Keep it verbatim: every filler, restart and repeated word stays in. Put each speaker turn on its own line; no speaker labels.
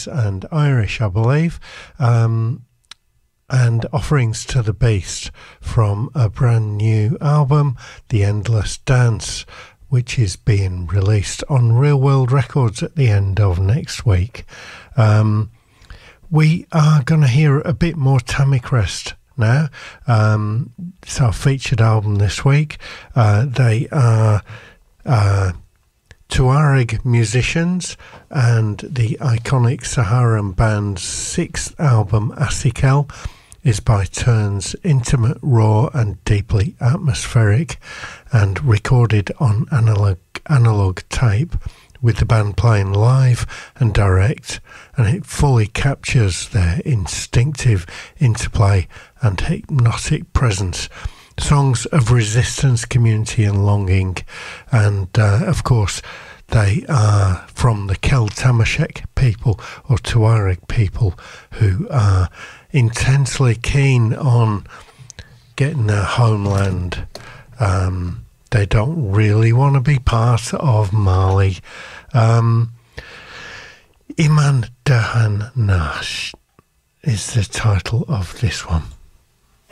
and Irish, I believe. Um, and Offerings to the Beast from a brand new album, The Endless Dance, which is being released on Real World Records at the end of next week. Um, we are going to hear a bit more Tammy Crest now. Um, it's our featured album this week. Uh, they are uh, Tuareg musicians, and the iconic Saharan band's sixth album, Asikel, is by turns intimate, raw and deeply atmospheric, and recorded on analog, analog tape with the band playing live and direct, and it fully captures their instinctive interplay and hypnotic presence. Songs of resistance, community and longing, and uh, of course they are from the Kel Tamasheq people, or Tuareg people, who are intensely keen on getting their homeland. Um, they don't really want to be part of Mali. Um, Iman Dahan Nash is the title of this one.